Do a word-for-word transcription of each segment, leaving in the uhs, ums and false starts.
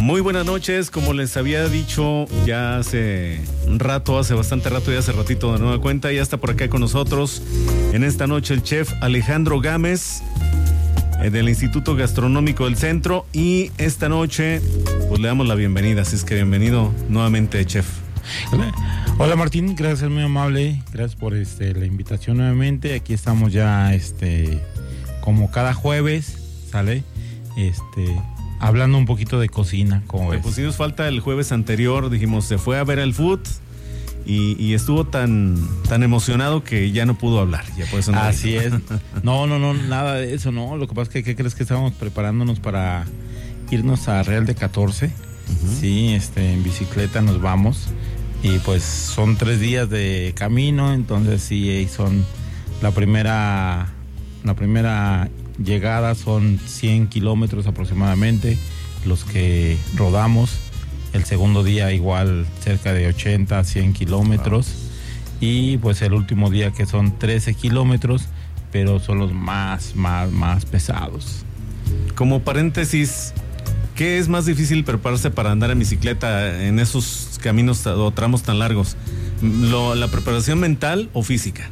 Muy buenas noches, como les había dicho ya hace un rato, hace bastante rato y hace ratito de nueva cuenta, ya está por acá con nosotros en esta noche el chef Alejandro Gámez eh, del Instituto Gastronómico del Centro, y esta noche pues le damos la bienvenida, así es que bienvenido nuevamente, chef. Hola, Hola Martín, gracias, muy amable, gracias por este la invitación nuevamente. Aquí estamos ya este como cada jueves, ¿sale? Este hablando un poquito de cocina, como ves. Pues sí nos falta el jueves anterior, dijimos, se fue a ver el food y, y estuvo tan, tan emocionado que ya no pudo hablar. Ya por eso no Así es. No, no, no, nada de eso, no. Lo que pasa es que, ¿qué crees? Que estábamos preparándonos para irnos a Real de catorce. Uh-huh. Sí, este, en bicicleta nos vamos. Y pues son tres días de camino, entonces sí, son la primera, la primera llegada son cien kilómetros aproximadamente, los que rodamos. El segundo día igual cerca de ochenta, cien kilómetros. Wow. Y pues el último día que son trece kilómetros, pero son los más, más, más pesados. Como paréntesis, ¿qué es más difícil prepararse para andar en bicicleta en esos caminos o tramos tan largos? Lo, ¿La preparación mental o física?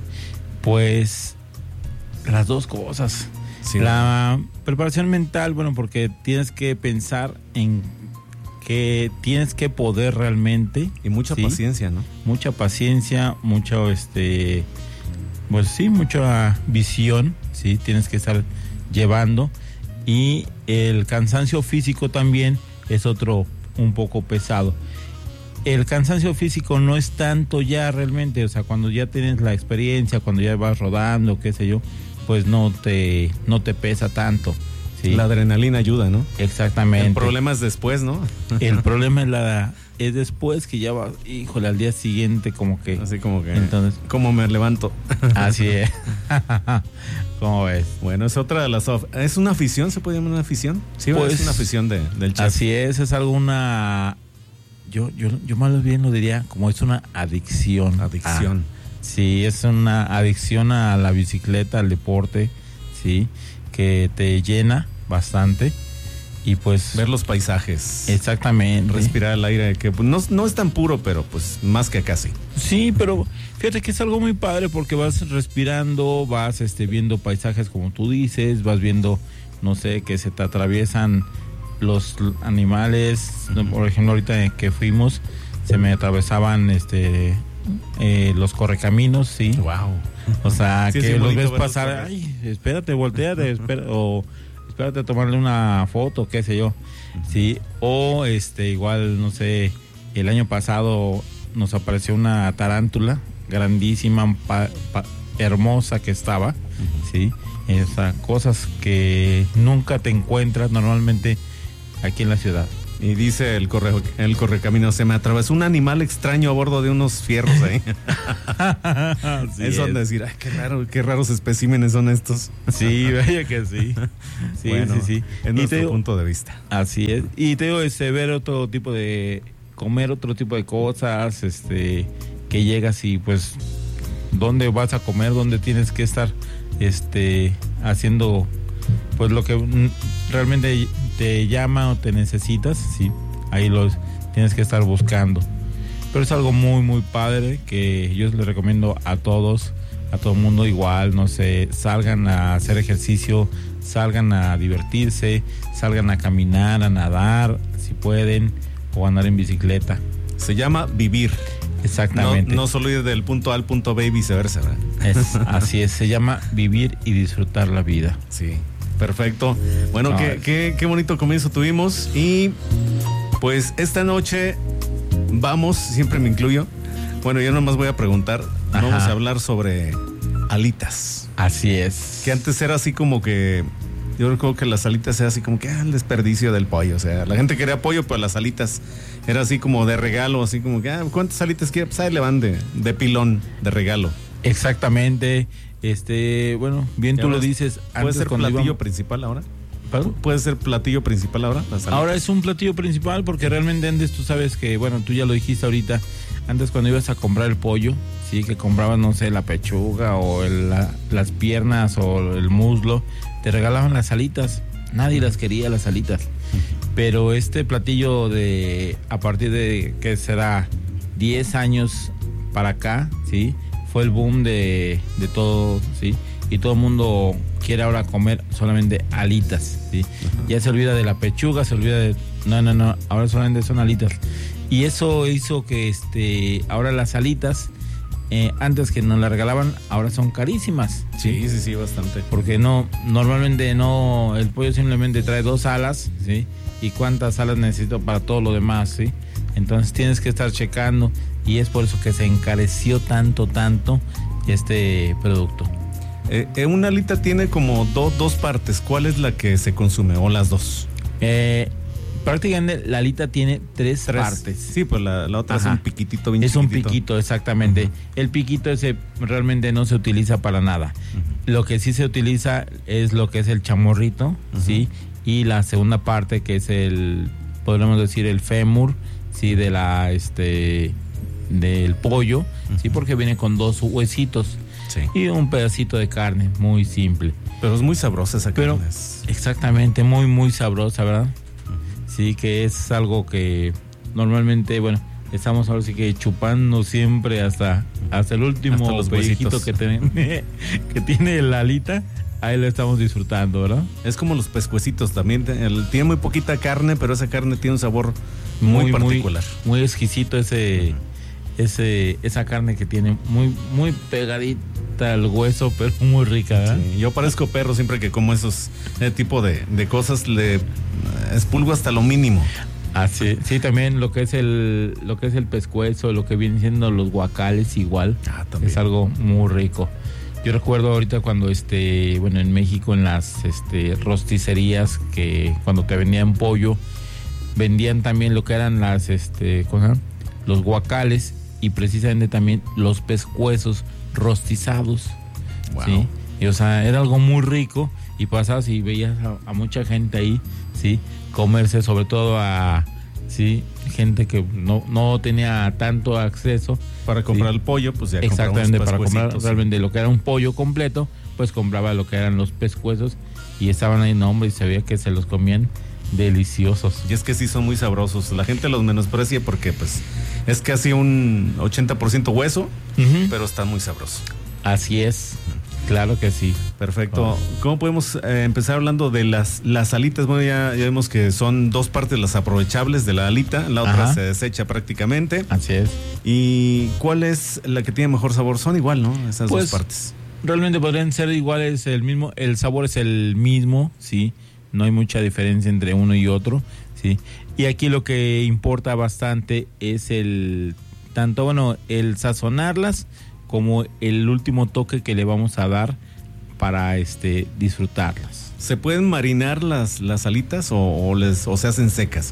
Pues las dos cosas. Sí. La preparación mental, bueno, porque tienes que pensar en que tienes que poder realmente. Y mucha ¿sí? paciencia, ¿no? Mucha paciencia, mucho, este, pues sí, mucha visión, sí, tienes que estar llevando. Y el cansancio físico también es otro un poco pesado. El cansancio físico no es tanto ya realmente, o sea, cuando ya tienes la experiencia, cuando ya vas rodando, qué sé yo, pues no te, no te pesa tanto, ¿sí? La adrenalina ayuda, ¿no? Exactamente. El problema es después, ¿no? El problema es, la, es después que ya vas, híjole, al día siguiente como que... Así como que... Entonces, ¿cómo me levanto? Así es. ¿Cómo ves? Bueno, es otra de las... ¿Es una afición? ¿Se puede llamar una afición? Sí, pues, es una afición de, del chef. Así es, es alguna... Yo, yo, yo más bien lo diría como es una adicción. Adicción. Ah, sí, es una adicción a la bicicleta, al deporte, sí, que te llena bastante. Y pues... ver los paisajes. Exactamente. Respirar el aire, que no, no es tan puro, pero pues más que casi. Sí, pero fíjate que es algo muy padre porque vas respirando, vas este, viendo paisajes como tú dices, vas viendo, no sé, que se te atraviesan los animales. Por ejemplo, ahorita que fuimos, se me atravesaban este eh, los correcaminos, sí. Wow. O sea, sí, que los ves pasar, los ay, espérate, volteate, espérate, o espérate a tomarle una foto, qué sé yo, sí. O este, igual, no sé, el año pasado nos apareció una tarántula grandísima, pa, pa, hermosa que estaba, uh-huh. Sí. O sea, cosas que nunca te encuentras normalmente aquí en la ciudad. Y dice el corre, el correcamino, se me atravesó un animal extraño a bordo de unos fierros ahí. Sí, es donde decir, ay, qué raro, qué raros especímenes son estos. Sí, vaya que sí. Sí, bueno, sí, sí. Es nuestro digo, punto de vista. Así es. Y te digo, este, ver otro tipo de, comer otro tipo de cosas, este, que llegas y pues, ¿dónde vas a comer? ¿Dónde tienes que estar, este, haciendo, pues lo que realmente te llama o te necesitas? Sí, ahí los tienes que estar buscando. Pero es algo muy muy padre que yo les recomiendo a todos, a todo el mundo igual, no sé, salgan a hacer ejercicio, salgan a divertirse, salgan a caminar, a nadar, si pueden, o andar en bicicleta. Se llama vivir. Exactamente. No, no solo ir del punto A al punto B y viceversa, ¿verdad? Es, así es, se llama vivir y disfrutar la vida. Sí. Perfecto. Bueno, no, qué, qué, qué bonito comienzo tuvimos. Y pues esta noche vamos, siempre me incluyo. Bueno, yo nomás voy a preguntar. Ajá. Vamos a hablar sobre alitas. Así es. Que antes era así como que... Yo recuerdo que las alitas era así como que ah, el desperdicio del pollo. O sea, la gente quería pollo, pero las alitas era así como de regalo. Así como que, ah, ¿cuántas alitas quiere? Pues ahí le van de, de pilón, de regalo. Exactamente. Este, bueno, bien tú lo dices. ¿Puede ser platillo íbamos... principal ahora? ¿Perdón? ¿Puede ser platillo principal ahora? Ahora es un platillo principal porque realmente antes tú sabes que, bueno, tú ya lo dijiste ahorita, antes cuando ibas a comprar el pollo, sí, que comprabas, no sé, la pechuga o el, la, las piernas o el muslo, te regalaban las alitas. Nadie las quería, las alitas. pero este platillo de a partir de que será diez años para acá, ¿sí? Fue el boom de, de todo, ¿sí? Y todo el mundo quiere ahora comer solamente alitas, ¿sí? Uh-huh. Ya se olvida de la pechuga, se olvida de... No, no, no, ahora solamente son alitas. Y eso hizo que este ahora las alitas, eh, antes que nos las regalaban, ahora son carísimas. Sí, sí, sí, bastante. Porque no, normalmente no, el pollo simplemente trae dos alas, ¿sí? Y cuántas alas necesito para todo lo demás, ¿sí? Entonces tienes que estar checando y es por eso que se encareció tanto, tanto este producto. Eh, una alita tiene como do, dos partes. ¿Cuál es la que se consume o las dos? Eh, prácticamente la alita tiene tres, tres. partes. Sí, pues la, la otra Ajá. es un piquitito bien Es chiquitito. un piquito, exactamente. Uh-huh. El piquito ese realmente no se utiliza para nada. Uh-huh. Lo que sí se utiliza es lo que es el chamorrito, uh-huh. ¿sí? Y la segunda parte que es el, podríamos decir, el fémur, ¿sí? De la, este, del pollo, uh-huh. ¿sí? Porque viene con dos huesitos. Sí. Y un pedacito de carne, muy simple. Pero es muy sabrosa esa carne. Pero, exactamente, muy, muy sabrosa, ¿verdad? Sí, que es algo que normalmente, bueno, estamos ahora sí que chupando siempre hasta, hasta el último pellejito que, ten, que tiene la alita. Ahí lo estamos disfrutando, ¿verdad? Es como los pescuecitos también. El, tiene muy poquita carne, pero esa carne tiene un sabor muy, muy particular. Muy, muy exquisito ese... Ese, esa carne que tiene muy, muy pegadita al hueso, pero muy rica, ¿verdad? Sí, yo parezco perro siempre que como esos ese tipo de, de cosas, le expulgo hasta lo mínimo. Así, sí, también lo que es el, lo que es el pescuezo, lo que vienen siendo los guacales igual, ah, es algo muy rico. Yo recuerdo ahorita cuando este, bueno, en México en las este rosticerías que cuando te vendían pollo, vendían también lo que eran las este, ¿cómo? Los guacales. Y precisamente también los pescuezos rostizados. Wow. ¿Sí? Y, o sea, era algo muy rico. Y pasabas y veías a, a mucha gente ahí, ¿sí? Comerse, sobre todo a, ¿sí? Gente que no, no tenía tanto acceso. Para comprar, ¿sí? El pollo, pues ya exactamente, para comprar, ¿sí? Realmente lo que era un pollo completo, pues compraba lo que eran los pescuezos. Y estaban ahí, no, hombre, y se veía que se los comían deliciosos. Y es que sí son muy sabrosos. La gente los menosprecia porque pues es casi un ochenta por ciento hueso, uh-huh. pero está muy sabroso. Así es, claro que sí. Perfecto. Oh. ¿Cómo podemos eh, empezar hablando de las, las alitas? Bueno, ya, ya vemos que son dos partes las aprovechables de la alita, la otra Ajá. se desecha prácticamente. Así es. ¿Y cuál es la que tiene mejor sabor? Son igual, ¿no? Esas pues, dos partes. Realmente podrían ser iguales, el mismo, el sabor es el mismo, sí. No hay mucha diferencia entre uno y otro, ¿sí? Y aquí lo que importa bastante es el, tanto, bueno, el sazonarlas como el último toque que le vamos a dar para este disfrutarlas. ¿Se pueden marinar las, las alitas o, o, les, o se hacen secas?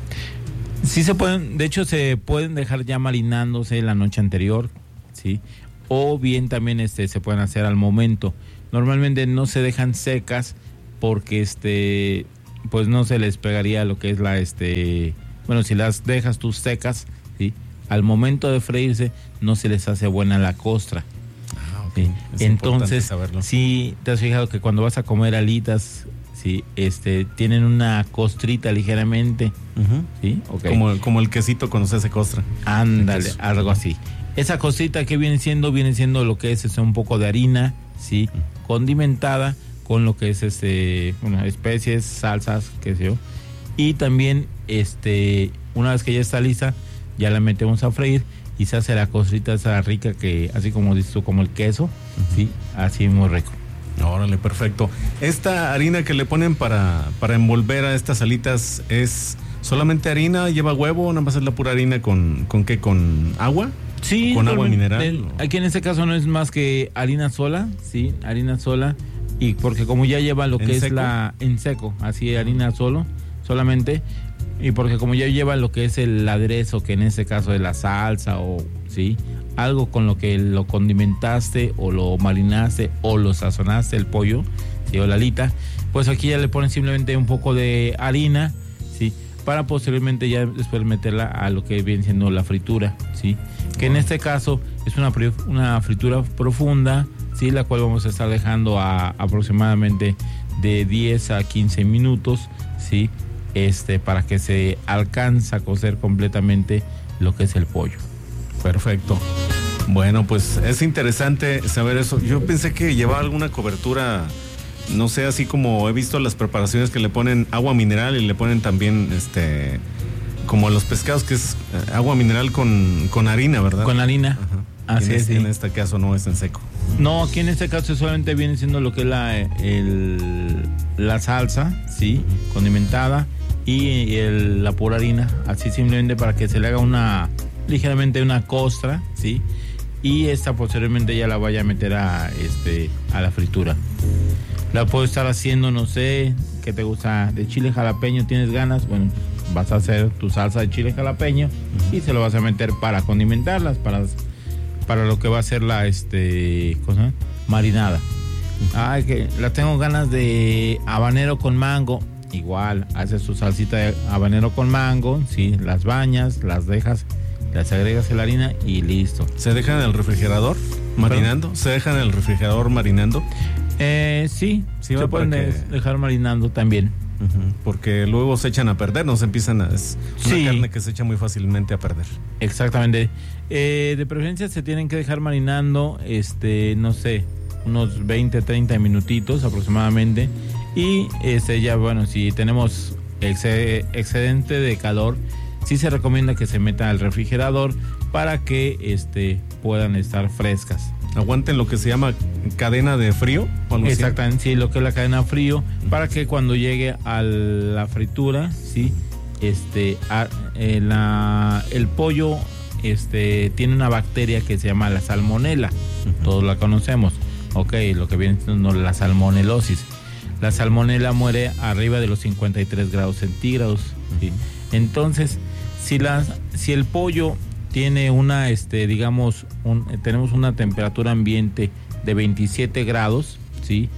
Sí se pueden, de hecho se pueden dejar ya marinándose la noche anterior, ¿sí? O bien también este, se pueden hacer al momento. Normalmente no se dejan secas porque este pues no se les pegaría lo que es la este bueno, si las dejas tú secas, ¿sí? Al momento de freírse no se les hace buena la costra. Ah, okay. ¿Sí? Entonces, sí, te has fijado que cuando vas a comer alitas, sí, este tienen una costrita ligeramente, uh-huh. ¿sí? Okay. Como, como el quesito cuando se hace costra. Ándale, algo así. Esa costrita que viene siendo, viene siendo lo que es, es un poco de harina, ¿sí? Uh-huh. Condimentada con lo que es este, bueno, especies, salsas, qué sé yo. Y también este, una vez que ya está lista, ya la metemos a freír y se hace la costrita esa rica que, así como dices tú, como el queso, uh-huh. sí, así muy rico. Órale, perfecto. Esta harina que le ponen para, para envolver a estas alitas es solamente harina, lleva huevo, nada más es la pura harina con, ¿con qué? ¿Con agua? Sí. ¿Con agua mineral? El, aquí en este caso no es más que harina sola, sí, harina sola. Y porque como ya lleva lo que es seco? la en seco, así harina solo, solamente, y porque como ya lleva lo que es el aderezo, que en este caso es la salsa o sí, algo con lo que lo condimentaste o lo marinaste o lo sazonaste el pollo, ¿sí? O la alita, pues aquí ya le ponen simplemente un poco de harina, sí, para posteriormente ya después meterla a lo que viene siendo la fritura, sí, que en este caso es una una fritura profunda, sí, la cual vamos a estar dejando a aproximadamente de diez a quince minutos, sí, este, para que se alcance a cocer completamente lo que es el pollo. Perfecto. Bueno, pues es interesante saber eso. Yo pensé que llevaba alguna cobertura, no sé, así como he visto las preparaciones que le ponen agua mineral y le ponen también, este, como a los pescados, que es agua mineral con, con harina, ¿verdad? Con harina. Ajá. Así en, es. este, Sí. en este caso no es en seco. No, aquí en este caso solamente viene siendo lo que es la, el, la salsa, ¿sí? Condimentada y el, la pura harina, así simplemente para que se le haga una, ligeramente una costra, ¿sí? Y esta posteriormente ya la vaya a meter a, este, a la fritura. La puedo estar haciendo, no sé, ¿qué te gusta? De chile jalapeño, ¿tienes ganas? Bueno, vas a hacer tu salsa de chile jalapeño y se lo vas a meter para condimentarlas, para... para lo que va a ser la este cosa marinada. Ay, que la tengo ganas de habanero con mango. Igual, haces tu salsita de habanero con mango, sí, las bañas, las dejas, las agregas en la harina y listo. ¿Se dejan en el refrigerador marinando? ¿Se dejan en el refrigerador marinando? Eh, sí, Sí, se va, pueden para que- de- dejar marinando también. Uh-huh. Porque luego se echan a perder, nos empiezan a... Es una Sí. carne que se echa muy fácilmente a perder. Exactamente. Eh, de preferencia se tienen que dejar marinando, este, no sé, unos veinte, treinta minutitos aproximadamente. Y este, ya, bueno, si tenemos exce- excedente de calor, sí se recomienda que se meta al refrigerador para que este, puedan estar frescas. Aguanten lo que se llama cadena de frío. ¿O algo así? Exactamente, sí, lo que es la cadena frío, para que cuando llegue a la fritura, sí, este, a- eh, la- el pollo, este, tiene una bacteria que se llama la salmonela, Ujú. todos la conocemos, ok, lo que viene siendo la salmonelosis. La salmonela muere arriba de los cincuenta y tres grados centígrados, ¿sí? Entonces, si las, si el pollo tiene una, este, digamos, un, tenemos una temperatura ambiente de veintisiete grados, ¿sí?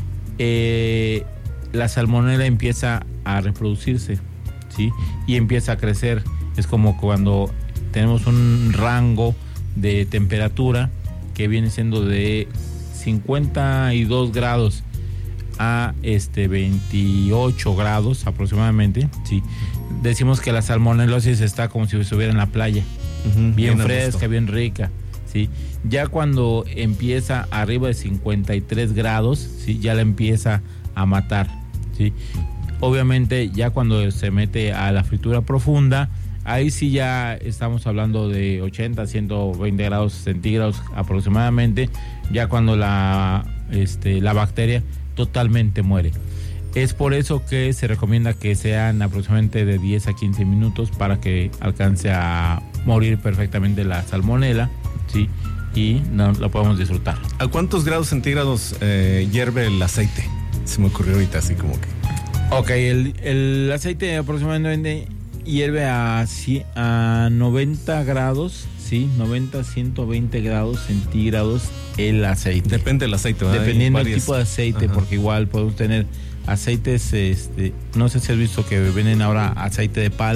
Eh, la salmonela empieza a reproducirse, ¿sí? Y empieza a crecer. Es como cuando tenemos un rango de temperatura que viene siendo de cincuenta y dos grados a este veintiocho grados aproximadamente, ¿sí? Decimos que la salmonelosis está como si estuviera en la playa. Ujú, Bien a fresca, gusto. bien rica, ¿sí? Ya cuando empieza arriba de cincuenta y tres grados, ¿sí? Ya la empieza a matar, ¿sí? Obviamente ya cuando se mete a la fritura profunda, ahí sí ya estamos hablando de ochenta, ciento veinte grados centígrados aproximadamente, ya cuando la, este, la bacteria totalmente muere. Es por eso que se recomienda que sean aproximadamente de diez a quince minutos para que alcance a morir perfectamente la salmonela, ¿sí? Y no lo podemos disfrutar. ¿A cuántos grados centígrados eh, hierve el aceite? Se me ocurrió ahorita así como que... Ok, el, el aceite aproximadamente hierve a, cien a noventa grados, ¿sí? noventa, ciento veinte grados centígrados el aceite. Depende del aceite, ¿verdad? Dependiendo Hay del varias- tipo de aceite, Ajá. porque igual podemos tener aceites, este, no sé si has visto que venden ahora aceite de palma.